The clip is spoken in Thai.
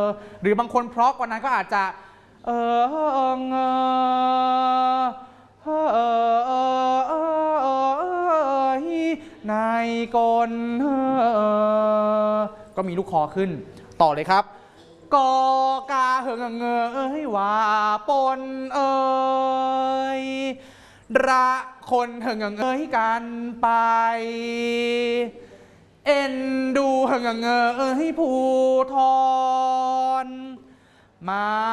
หรือบางคนเพราะกว่านั้นก็อาจจะนายกลก็มีลูกคอขึ้นต่อเลยครับกอกาว่าปนระคนกันไปเอ็นดูผู้ทอนมา